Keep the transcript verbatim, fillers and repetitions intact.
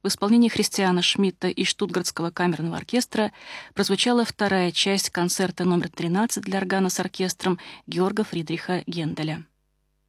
в исполнении Христиана Шмидта и Штутгартского камерного оркестра прозвучала вторая часть концерта номер тринадцать для органа с оркестром Георга Фридриха Генделя.